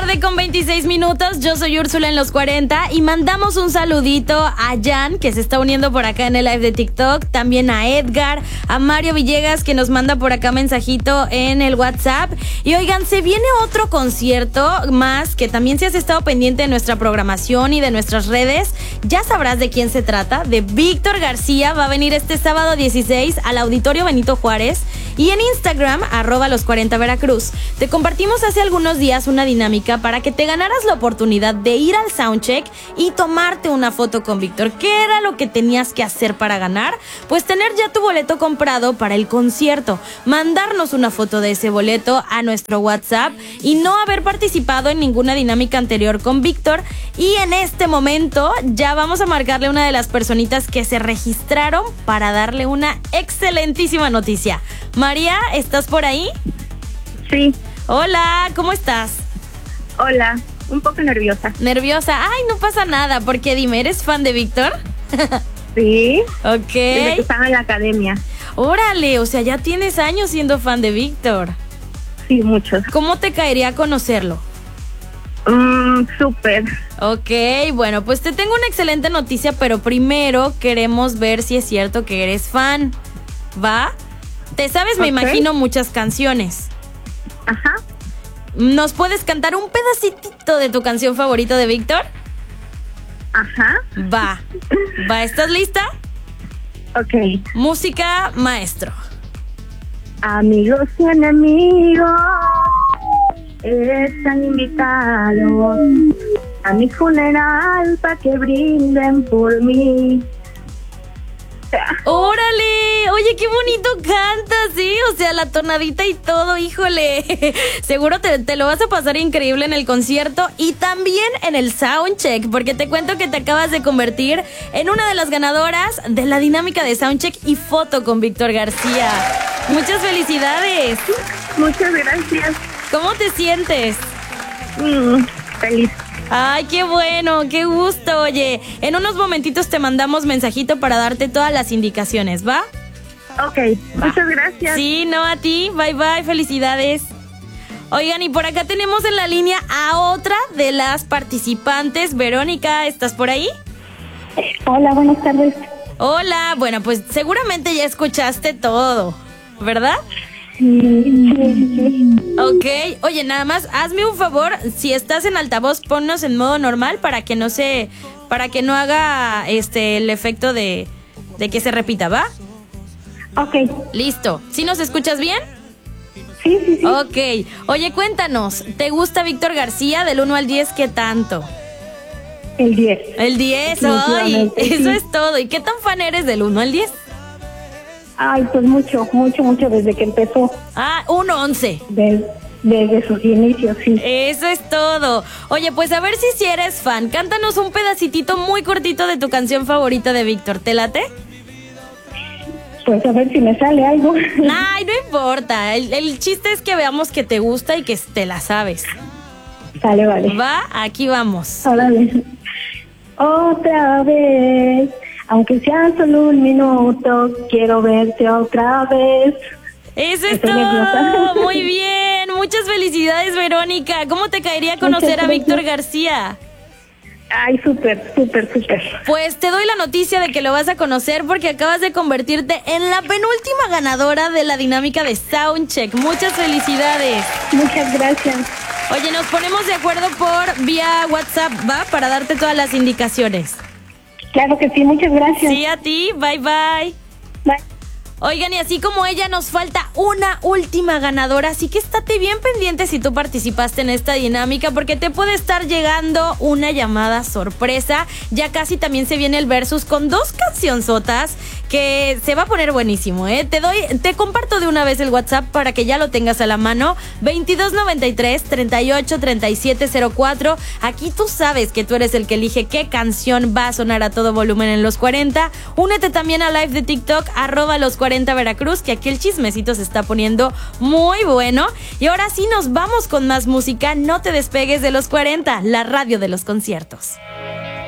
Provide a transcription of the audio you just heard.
9:26. Yo soy Úrsula en los 40 y mandamos un saludito a Jan, que se está uniendo por acá en el live de TikTok, también a Edgar, a Mario Villegas, que nos manda por acá mensajito en el WhatsApp. Y oigan, se viene otro concierto más, que también si has estado pendiente de nuestra programación y de nuestras redes, ya sabrás de quién se trata. De Víctor García. Va a venir este sábado 16 al Auditorio Benito Juárez. Y en Instagram, @los40 Veracruz, te compartimos hace algunos días una dinámica para que te ganaras la oportunidad de ir al soundcheck y tomarte una foto con Víctor. ¿Qué era lo que tenías que hacer para ganar? Pues tener ya tu boleto comprado para el concierto, mandarnos una foto de ese boleto a nuestro WhatsApp y no haber participado en ninguna dinámica anterior con Víctor. Y en este momento ya vamos a marcarle a una de las personitas que se registraron para darle una excelentísima noticia. María, ¿estás por ahí? Sí. Hola, ¿cómo estás? Hola, un poco nerviosa. ¿Nerviosa? Ay, no pasa nada, porque dime, ¿eres fan de Víctor? Sí. Ok. Desde que estaba en la academia. Órale, o sea, ya tienes años siendo fan de Víctor. Sí, muchos. ¿Cómo te caería conocerlo? Súper. Ok, bueno, pues te tengo una excelente noticia, pero primero queremos ver si es cierto que eres fan. ¿Va? Te sabes, me imagino, muchas canciones. Ajá. ¿Nos puedes cantar un pedacitito de tu canción favorita de Víctor? Ajá. Va, ¿estás lista? Ok. Música, maestro. Amigos y enemigos están invitados a mi funeral para que brinden por mí. ¡Órale! Oye, qué bonito cantas, ¿sí? O sea, la tonadita y todo, híjole. Seguro te lo vas a pasar increíble en el concierto y también en el soundcheck, porque te cuento que te acabas de convertir en una de las ganadoras de la dinámica de soundcheck y foto con Víctor García. ¡Muchas felicidades! Muchas gracias. ¿Cómo te sientes? Feliz. Ay, qué bueno, qué gusto. Oye, en unos momentitos te mandamos mensajito para darte todas las indicaciones, ¿va? Ok, muchas gracias. Sí, no, a ti. Bye, bye, felicidades. Oigan, y por acá tenemos en la línea a otra de las participantes. Verónica, ¿estás por ahí? Hola, buenas tardes. Hola, bueno, pues seguramente ya escuchaste todo, ¿verdad? Sí. Ok, oye, nada más, hazme un favor, si estás en altavoz, ponnos en modo normal para que no haga el efecto de que se repita, ¿va? Ok. Listo, ¿sí nos escuchas bien? Sí. Ok, oye, cuéntanos, ¿te gusta Víctor García del 1 al 10? ¿Qué tanto? El 10. El 10, ay, eso es todo. ¿Y qué tan fan eres del 1 al 10? Ay, pues mucho, desde que empezó. Ah, un 11. Desde sus inicios, sí. Eso es todo. Oye, pues a ver si eres fan. Cántanos un pedacitito muy cortito de tu canción favorita de Víctor. ¿Te late? Pues a ver si me sale algo. Ay, no importa. El chiste es que veamos que te gusta y que te la sabes. Sale, vale. Va, aquí vamos. Órale. Otra vez, aunque sea solo un minuto, quiero verte otra vez. Eso es Estoy todo. nerviosa. Muy bien. Muchas felicidades, Verónica. ¿Cómo te caería conocer a Víctor García? Ay, súper. Pues te doy la noticia de que lo vas a conocer porque acabas de convertirte en la penúltima ganadora de la dinámica de Soundcheck. Muchas felicidades. Muchas gracias. Oye, nos ponemos de acuerdo por vía WhatsApp, ¿va? Para darte todas las indicaciones. Claro que sí, muchas gracias. Sí, a ti. Bye, bye. Bye. Oigan, y así como ella, nos falta una última ganadora, así que estate bien pendiente si tú participaste en esta dinámica, porque te puede estar llegando una llamada sorpresa. Ya casi también se viene el versus con 2 cancionzotas que se va a poner buenísimo, ¿eh? Te comparto de una vez el WhatsApp para que ya lo tengas a la mano. 2293-383704. Aquí tú sabes que tú eres el que elige qué canción va a sonar a todo volumen en los 40. Únete también a live de TikTok, @los40 Veracruz, que aquí el chismecito se está poniendo muy bueno. Y ahora sí nos vamos con más música. No te despegues de los 40, la radio de los conciertos.